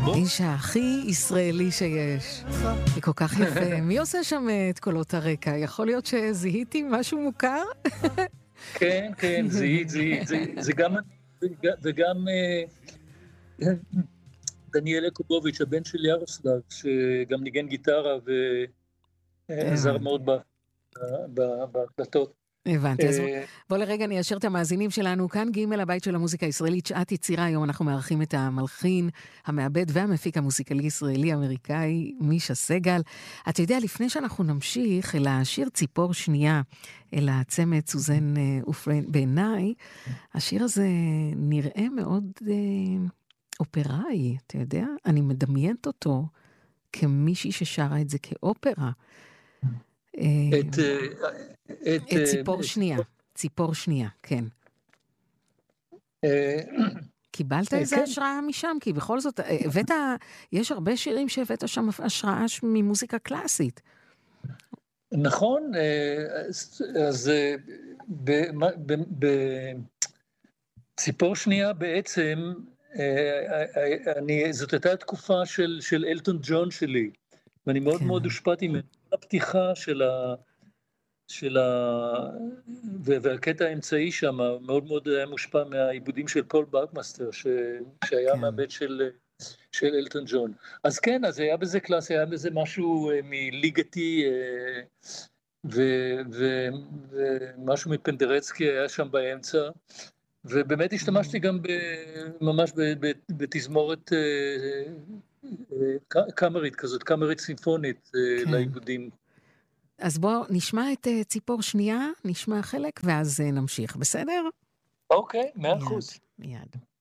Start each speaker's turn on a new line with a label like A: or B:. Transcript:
A: האיש הכי ישראלי שיש. זה כל כך יפה. מי עושה שם את קולות הרקע? יכול להיות שזיהיתי משהו מוכר?
B: כן, כן, זיהית. זה גם, וגם דניאל קובוביץ', הבן של ירוסלב, שגם ניגן גיטרה ועזר מאוד בהקלטות.
A: הבנתי, אז בוא לרגע ניישר את המאזינים שלנו. כאן ג' הבית של המוזיקה הישראלית, שעת יצירה. היום אנחנו מארחים את המלחין, המעבד והמפיק המוזיקלי ישראלי-אמריקאי, מישה סגל. אתה יודע, לפני שאנחנו נמשיך אל השיר ציפור שנייה, אל הצמד סוזן ופרן, בעיניי, השיר הזה נראה מאוד אופראי, אתה יודע? אני מדמיינת אותו כמישהי ששרה את זה כאופרה. את ציפור שנייה, ציפור שנייה, כן. קיבלת איזה השראה משם? כי בכל זאת, יש הרבה שירים שהבאת שם השראה ממוזיקה קלאסית.
B: נכון, אז בציפור שנייה בעצם, זאת הייתה תקופה של אלטון ג'ון שלי, ואני מאוד מאוד הושפעתי מהפתיחה והקטע האמצעי שם, מאוד מאוד היה מושפע מהעיבודים של פול בקמאסטר, שהיה מעבד של אלטון ג'ון. אז כן, אז היה בזה קלאס, היה בזה משהו מליגתי, ומשהו מפנדרצקי היה שם באמצע, ובאמת השתמשתי גם ממש בתזמורת קאמרית כזאת, קאמרית סימפונית לעיבודים.
A: אז בואו נשמע את ציפור שנייה, נשמע חלק, ואז נמשיך, בסדר?
B: אוקיי, 100%.
A: מיד.